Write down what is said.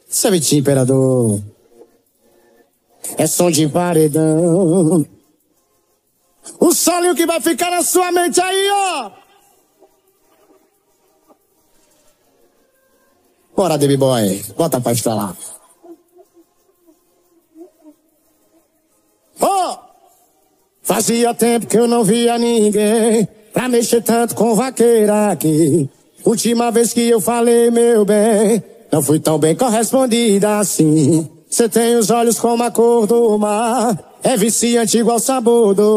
Sabitinho, imperador. É som de paredão. O solinho que vai ficar na sua mente aí, ó. Bora, Baby Boy. Bota pra instalar. Oh! Fazia tempo que eu não via ninguém pra mexer tanto com vaqueira aqui. Última vez que eu falei, meu bem, não fui tão bem correspondida assim. Cê tem os olhos como a cor do mar, é viciante igual sabor do